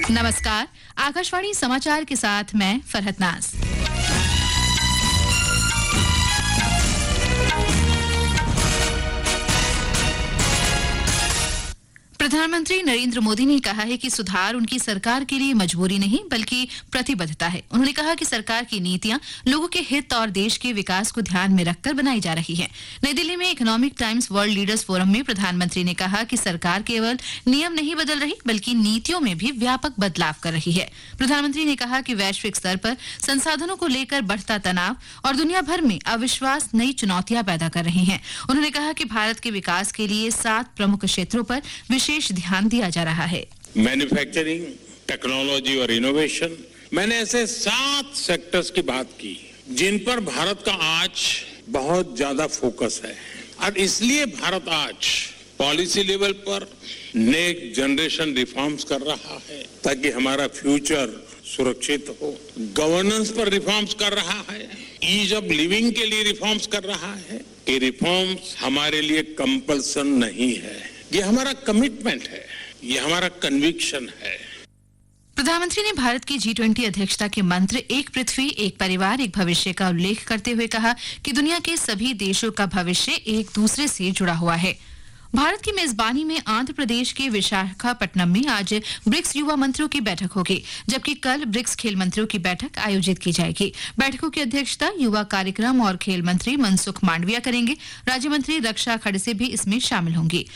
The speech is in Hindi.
नमस्कार, आकाशवाणी समाचार के साथ मैं फरहत नाज। प्रधानमंत्री नरेंद्र मोदी ने कहा है कि सुधार उनकी सरकार के लिए मजबूरी नहीं बल्कि प्रतिबद्धता है। उन्होंने कहा कि सरकार की नीतियां लोगों के हित और देश के विकास को ध्यान में रखकर बनाई जा रही है। नई दिल्ली में economic times world leaders forum में प्रधानमंत्री ने कहा कि सरकार केवल नियम नहीं बदल रही बल्कि नीतियों में भी व्यापक बदलाव कर रही है। प्रधानमंत्री ने कहा कि वैश्विक स्तर पर संसाधनों को लेकर बढ़ता तनाव और दुनिया भर में अविश्वास नई चुनौतियां पैदा कर रही हैं। उन्होंने कहा कि भारत के विकास के लिए 7 प्रमुख क्षेत्रों पर विशेष ध्यान दिया जा रहा है। मैन्युफैक्चरिंग, टेक्नोलॉजी और इनोवेशन, मैंने ऐसे 7 सेक्टर्स की बात की जिन पर भारत का आज बहुत ज्यादा फोकस है और इसलिए भारत आज पॉलिसी लेवल पर नेक्स्ट जनरेशन रिफॉर्म्स कर रहा है ताकि हमारा फ्यूचर सुरक्षित हो। गवर्नेंस पर रिफॉर्म्स कर रहा है, ईज ऑफ लिविंग के लिए रिफॉर्म्स कर रहा है। ये रिफॉर्म्स हमारे लिए कंपल्सन नहीं है, ये हमारा कमिटमेंट है, ये हमारा कन्विक्शन है। प्रधानमंत्री ने भारत की G20 अध्यक्षता के मंत्र एक पृथ्वी, एक परिवार, एक भविष्य का उल्लेख करते हुए कहा कि दुनिया के सभी देशों का भविष्य एक दूसरे से जुड़ा हुआ है। भारत की मेजबानी में आंध्र प्रदेश के विशाखापट्टनम में आज ब्रिक्स युवा मंत्रियों की बैठक होगी, जबकि कल ब्रिक्स खेल मंत्रियों की बैठक आयोजित की जाएगी। बैठकों की अध्यक्षता युवा कार्यक्रम और खेल मंत्री मनसुख मांडविया करेंगे। राज्य मंत्री रक्षा खड़से भी इसमें शामिल होंगी।